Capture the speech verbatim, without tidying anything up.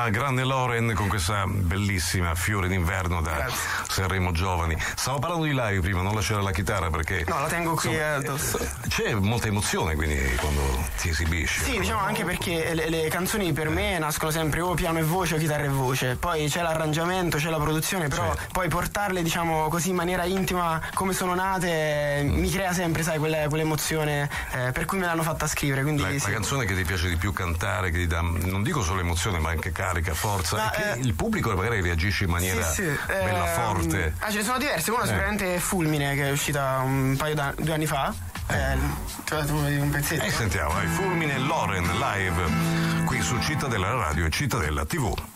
la grande Loren con questa bellissima Fiore d'inverno da Grazie. Sanremo Giovani. Stavo parlando di live prima, non lasciare la chitarra perché no, la tengo qui insomma, addosso. C'è molta emozione quindi quando si esibisce. Sì, diciamo anche perché le, le canzoni per me nascono sempre o piano e voce o chitarra e voce, poi c'è l'arrangiamento, c'è la produzione, però certo. poi portarle diciamo così in maniera intima come sono nate mm. mi crea sempre, sai, quelle, quell'emozione eh, per cui me l'hanno fatta scrivere. Quindi, la, sì. la canzone che ti piace di più cantare, che ti dà, non dico solo emozione ma anche carica, forza, ma, e che eh, il pubblico magari reagisce in maniera sì, sì. bella eh, forte. Ah, ce ne sono diverse, una eh. sicuramente è Fulmine, che è uscita un paio di due anni fa. Eh, cioè, tu un pezzetto. E eh, sentiamo, vai, Fulmine Loren live qui su Cittadella Radio e Cittadella tivù.